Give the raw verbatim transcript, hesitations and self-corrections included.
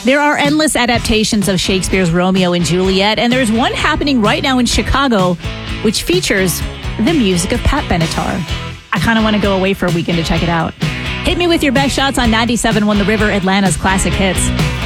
There are endless adaptations of Shakespeare's Romeo and Juliet, and there's one happening right now in Chicago, which features the music of Pat Benatar. I kind of want to go away for a weekend to check it out. Hit me with your best shots on ninety-seven point one The River, Atlanta's classic hits.